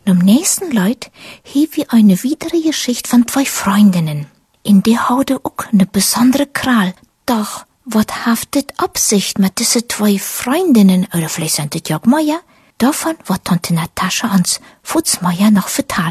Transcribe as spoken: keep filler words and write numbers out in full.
Am nächsten Leut hie wir eine widere Geschichte von zwei Freundinnen. In die houde auch ne besondere Kral. Doch, wat haftet Absicht mit diese zwei Freundinnen, oder vielleicht sind das ja Meier? Davon wird Tante Natascha ans Futzmeier noch vertalen.